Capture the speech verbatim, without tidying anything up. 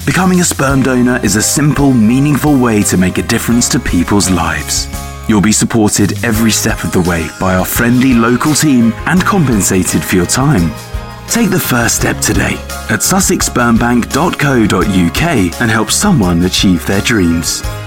Becoming a sperm donor is a simple, meaningful way to make a difference to people's lives. You'll be supported every step of the way by our friendly local team and compensated for your time. Take the first step today at sussex sperm bank dot co dot uk and help someone achieve their dreams.